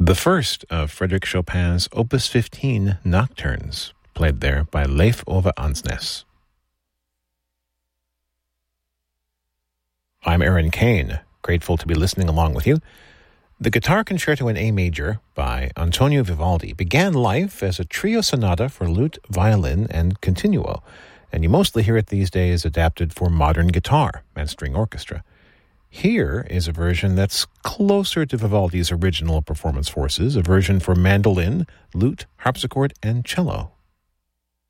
the first of Frédéric Chopin's Opus 15 Nocturnes, played there by Leif Ove Ansnes. I'm Aaron Kane, grateful to be listening along with you. The Guitar Concerto in A Major by Antonio Vivaldi began life as a trio sonata for lute, violin, and continuo, and you mostly hear it these days adapted for modern guitar and string orchestra. Here is a version that's closer to Vivaldi's original performance forces, a version for mandolin, lute, harpsichord, and cello.